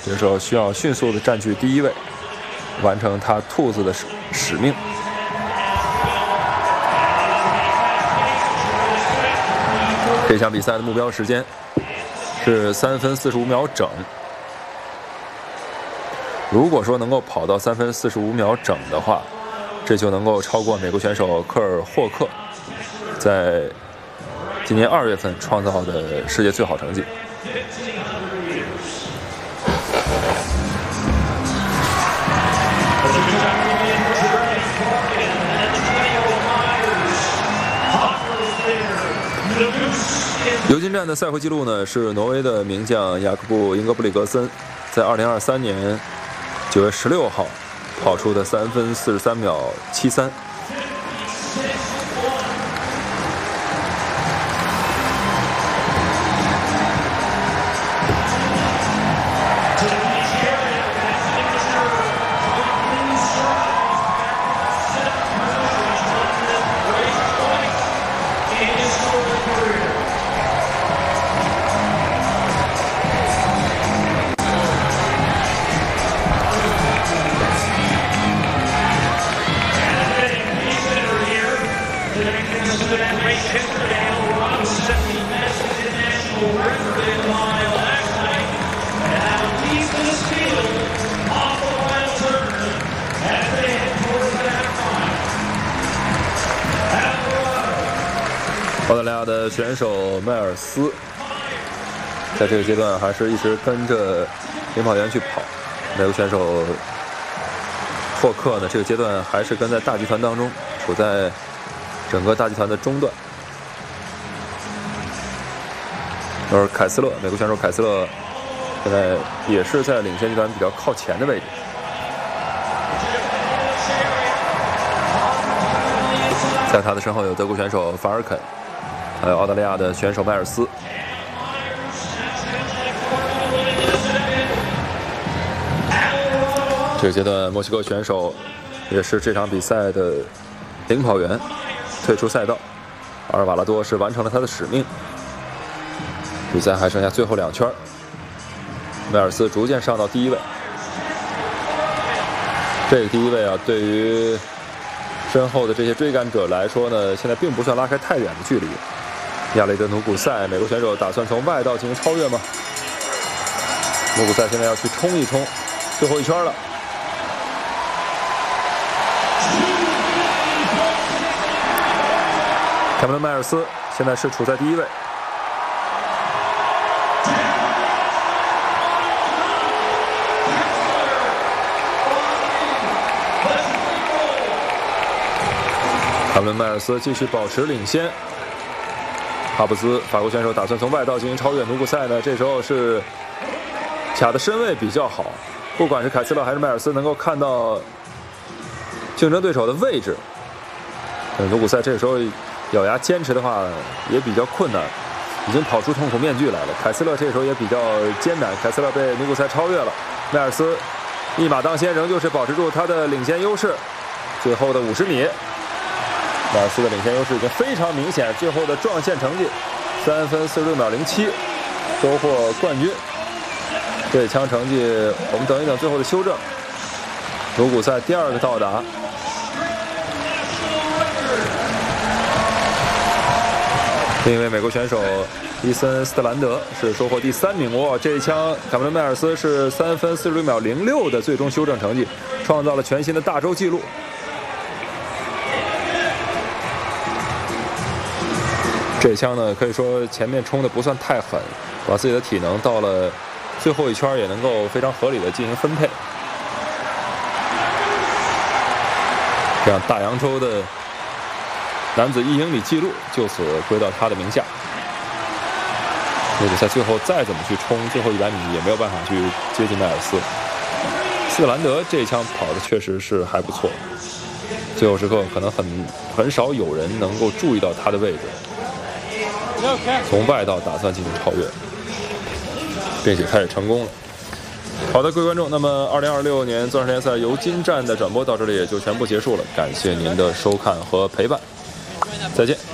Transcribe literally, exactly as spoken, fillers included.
这个时候需要迅速的占据第一位，完成他兔子的使使命。这场比赛的目标时间是三分四十五秒整。如果说能够跑到三分四十五秒整的话，这就能够超过美国选手科尔霍克在今年二月份创造的世界最好成绩。尤金站的赛会纪录呢，是挪威的名将雅各布·英格布里格森在二零二三年九月十六号跑出的三分四十三秒七三。澳大利亚的选手迈尔斯在这个阶段还是一直跟着领跑员去跑，美国选手霍克呢，这个阶段还是跟在大集团当中，处在整个大集团的中段。而凯斯勒，美国选手凯斯勒现在也是在领先集团比较靠前的位置。在他的身后有德国选手法尔肯，还有澳大利亚的选手迈尔斯。这个阶段，墨西哥选手也是这场比赛的领跑员，退出赛道。阿尔瓦拉多是完成了他的使命。比赛还剩下最后两圈，迈尔斯逐渐上到第一位。这个第一位啊，对于身后的这些追赶者来说呢，现在并不算拉开太远的距离。亚雷德努古塞，美国选手打算从外道进行超越吗？努古塞现在要去冲一冲最后一圈了。凯文·迈尔斯现在是处在第一位。卡伦·迈尔斯继续保持领先。哈布斯，法国选手打算从外道进行超越努古塞呢，这时候是卡的身位比较好，不管是凯斯勒还是迈尔斯能够看到竞争对手的位置。努古塞这个时候咬牙坚持的话也比较困难，已经跑出痛苦面具来了。凯斯勒这个时候也比较艰难，凯斯勒被努古塞超越了，迈尔斯一马当先，仍旧是保持住他的领先优势。最后的五十米。迈尔斯的领先优势已经非常明显，最后的撞线成绩三分四十六秒零七，收获冠军。这枪成绩我们等一等最后的修正。努古塞第二个到达，另一位美国选手伊森斯特兰德是收获第三名。哇，这一枪卡梅伦迈尔斯是三分四十六秒零六的最终修正成绩，创造了全新的大洲纪录。这一枪呢，可以说前面冲的不算太狠，把自己的体能到了最后一圈也能够非常合理的进行分配，这样大洋洲的男子一英里纪录就此归到他的名下。那比赛最后再怎么去冲最后一百米，也没有办法去接近迈尔斯。斯特兰德这一枪跑的确实是还不错，最后时刻可能很很少有人能够注意到他的位置。从外道打算进行超越，并且开始成功了。好的，各位观众，那么二零二六年钻石联赛尤金站的转播到这里也就全部结束了，感谢您的收看和陪伴，再见。